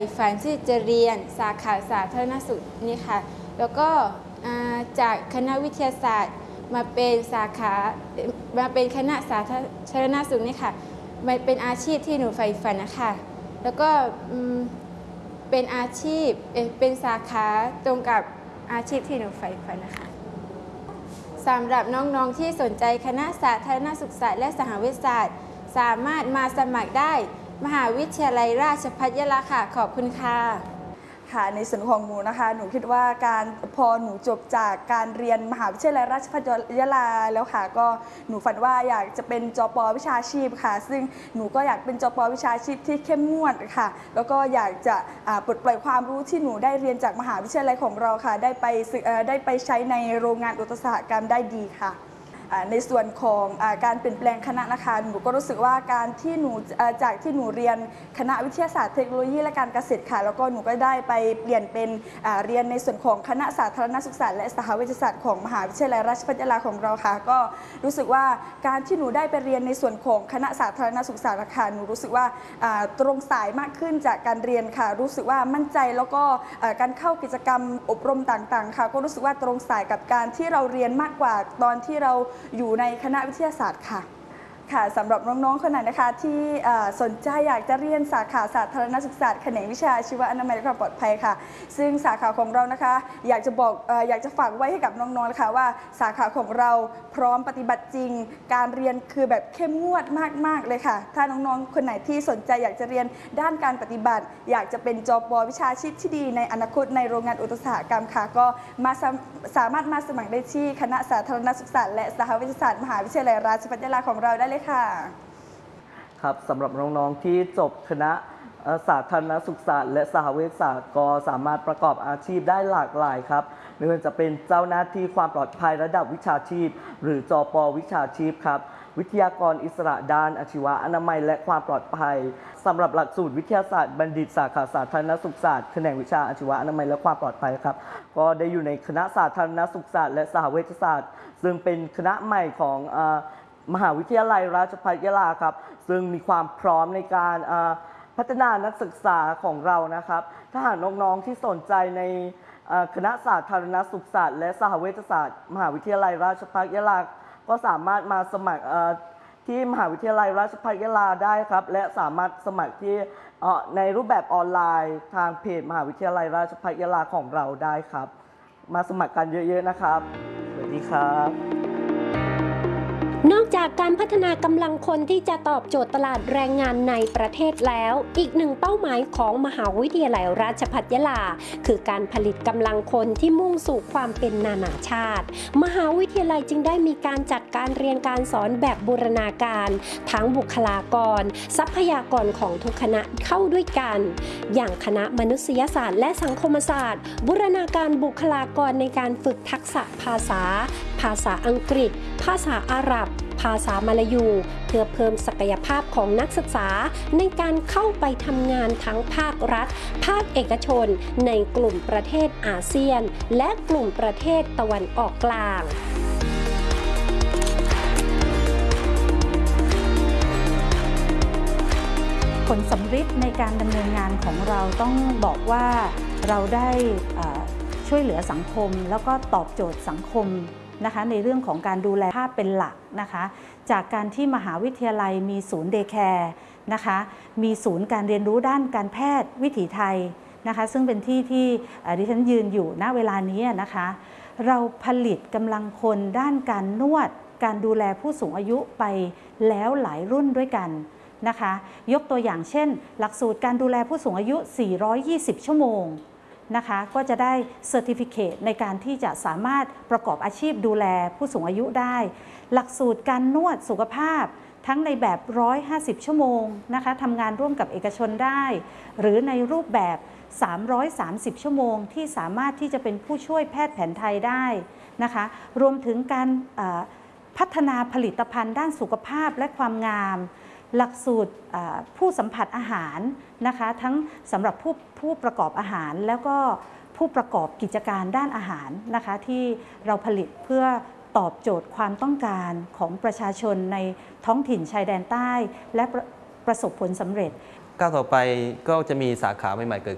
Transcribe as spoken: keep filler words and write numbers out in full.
ฝันที่จะเรียนสาขาสาธารณสุขนี่ค่ะแล้วก็จากคณะวิทยาศาสตร์มาเป็นสาขามาเป็นคณะสาธารณสุขนี่ค่ะมันเป็นอาชีพที่หนูใฝ่ฝันนะคะแล้วก็เป็นอาชีพเป็นสาขาตรงกับอาชีพที่หนูใฝ่ฝันนะคะสำหรับน้องๆที่สนใจคณะสาธารณสุขศาสตร์และสหวิทยาศาสตร์สามารถมาสมัครได้มหาวิทยาลัยราชภัฏยะลาค่ะขอบคุณค่ะค่ะในส่วนของหนูนะคะหนูคิดว่าการพอหนูจบจากการเรียนมหาวิทยาลัยราชภัฏยะลาแล้วค่ะก็หนูฝันว่าอยากจะเป็นจป.วิชาชีพค่ะซึ่งหนูก็อยากเป็นจป.วิชาชีพที่เข้มงวดค่ะแล้วก็อยากจะปลดปล่อยความรู้ที่หนูได้เรียนจากมหาวิทยาลัยของเราค่ะได้ไปได้ไปใช้ในโรงงานอุตสาหกรรมได้ดีค่ะในส่วนของการเปลี่ยนแปลงคณะนะคะหนูก็รู้สึกว่าการที่หนูจากที่หนูเรียนคณะวิทยาศาสตร์เทคโนโลยีและการเกษตรค่ะแล้วก็หนูก็ได้ไปเปลี่ยนเป็นเรียนในส่วนของคณะสาธารณสุขศาสตร์และสหวิทยาศาสตร์ของมหาวิทยาลัยราชภัฏยะลาของเราค่ะก็รู้สึกว่าการที่หนูได้ไปเรียนในส่วนของคณะสาธารณสุขศาสตร์ค่ะหนูรู้สึกว่าตรงสายมากขึ้นจากการเรียนค่ะรู้สึกว่ามั่นใจแล้วก็การเข้ากิจกรรมอบรมต่างๆค่ะก็รู้สึกว่าตรงสายกับการที่เราเรียนมากกว่าตอนที่เราอยู่ในคณะวิทยาศาสตร์ค่ะค่ะสำหรับน้องๆคนไหนนะคะที่สนใจอยากจะเรียนสาขาสาธารณสุขศาสตร์แขนงวิชาชีวอนามัยและความปลอดภัยค่ะซึ่งสาขาของเรานะคะอยากจะบอกอยากจะฝากไว้ให้กับน้องๆนะคะว่าสาขาของเราพร้อมปฏิบัติจริงการเรียนคือแบบเข้มงวดมากๆเลยค่ะถ้าน้องๆคนไหนที่สนใจอยากจะเรียนด้านการปฏิบัติอยากจะเป็นจป.วิชาชีพที่ดีในอนาคตในโรงงานอุตสาหกรรมค่ะก็มาสามารถมาสมัครได้ที่คณะสาธารณสุขศาสตร์และสหวิทยาศาสตร์มหาวิทยาลัยราชภัฏยะลาของเราได้เลยค่ะครับสำหรับน้องๆที่จบคณะสาธารณสุขศาสตร์และสหวิทยาศาสตร์ก็สามารถประกอบอาชีพได้หลากหลายครับไม่ว่าจะเป็นเจ้าหน้าที่ความปลอดภัยระดับวิชาชีพหรือจป.วิชาชีพครับวิทยากรอิสระด้านอาชีวะอนามัยและความปลอดภัยสำหรับหลักสูตรวิทยาศาสตร์บัณฑิตสาขาสาธารณสุขศาสตร์แขนงวิชาอาชีวะอนามัยและความปลอดภัยครับก็ได้อยู่ในคณะสาธารณสุขศาสตร์และสหวิทยาศาสตร์ซึ่งเป็นคณะใหม่ของมหาวิทยาลัยราชภัฏยะลาครับซึ่งมีความพร้อมในการพัฒนานักศึกษาของเรานะครับถ้าหากน้องๆที่สนใจในคณะสาธารณสุขศาสตร์และสหวิทยาศาสตร์มหาวิทยาลัยราชภัฏยะลาก็สามารถมาสมัครที่มหาวิทยาลัยราชภัฏยะลาได้ครับและสามารถสมัครที่ในรูปแบบออนไลน์ทางเพจมหาวิทยาลัยราชภัฏยะลาของเราได้ครับมาสมัครกันเยอะๆนะครับสวัสดีครับนอกจากการพัฒนากำลังคนที่จะตอบโจทย์ตลาดแรงงานในประเทศแล้วอีกหนึ่งเป้าหมายของมหาวิทยาลัยราชภัฏยะลาคือการผลิตกำลังคนที่มุ่งสู่ความเป็นนานาชาติมหาวิทยาลัยจึงได้มีการจัดการเรียนการสอนแบบบูรณาการทั้งบุคลากรทรัพยากรของทุกคณะเข้าด้วยกันอย่างคณะมนุษยศาสตร์และสังคมศาสตร์บูรณาการบุคลากรในการฝึกทักษะภาษาภาษาอังกฤษภาษาอาหรับภาษามลายูเพื่อเพิ่มศักยภาพของนักศึกษาในการเข้าไปทำงานทั้งภาครัฐภาคเอกชนในกลุ่มประเทศอาเซียนและกลุ่มประเทศตะวันออกกลางผลสำฤทธิ์ในการดำเนินงานของเราต้องบอกว่าเราได้ช่วยเหลือสังคมแล้วก็ตอบโจทย์สังคมนะคะในเรื่องของการดูแลภาพเป็นหลักนะคะจากการที่มหาวิทยาลัยมีศูนย์เดย์แคร์นะคะมีศูนย์การเรียนรู้ด้านการแพทย์วิถีไทยนะคะซึ่งเป็นที่ที่ดิฉันยืนอยู่ณเวลานี้นะคะเราผลิตกำลังคนด้านการนวดการดูแลผู้สูงอายุไปแล้วหลายรุ่นด้วยกันนะคะยกตัวอย่างเช่นหลักสูตรการดูแลผู้สูงอายุสี่ร้อยยี่สิบชั่วโมงนะคะก็จะได้เซอร์ติฟิเคตในการที่จะสามารถประกอบอาชีพดูแลผู้สูงอายุได้หลักสูตรการนวดสุขภาพทั้งในแบบหนึ่งร้อยห้าสิบชั่วโมงนะคะทำงานร่วมกับเอกชนได้หรือในรูปแบบสามร้อยสามสิบชั่วโมงที่สามารถที่จะเป็นผู้ช่วยแพทย์แผนไทยได้นะคะรวมถึงการพัฒนาผลิตภัณฑ์ด้านสุขภาพและความงามหลักสูตรผู้สัมผัสอาหารนะคะทั้งสำหรับผู้ผู้ประกอบอาหารแล้วก็ผู้ประกอบกิจการด้านอาหารนะคะที่เราผลิตเพื่อตอบโจทย์ความต้องการของประชาชนในท้องถิ่นชายแดนใต้และประสบผลสำเร็จก้าวต่อไปก็จะมีสาขาใหม่ๆเกิด